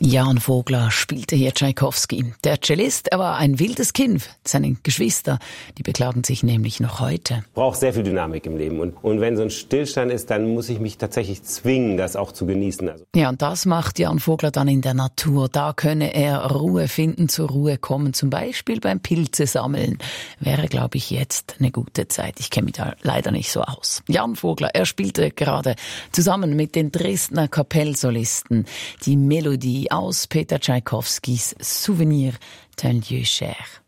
Jan Vogler spielte hier Tschaikowski. Der Cellist, er war ein wildes Kind. Seine Geschwister, die beklagen sich nämlich noch heute. Ich brauche sehr viel Dynamik im Leben. Und wenn so ein Stillstand ist, dann muss ich mich tatsächlich zwingen, das auch zu genießen. Ja, und das macht Jan Vogler dann in der Natur. Da könne er Ruhe finden, zur Ruhe kommen. Zum Beispiel beim Pilze sammeln. Wäre, glaube ich, jetzt eine gute Zeit. Ich kenne mich da leider nicht so aus. Jan Vogler, er spielte gerade zusammen mit den Dresdner Kapellsolisten die Melodie aus Peter Tschaikowskis Souvenir d'un lieu cher.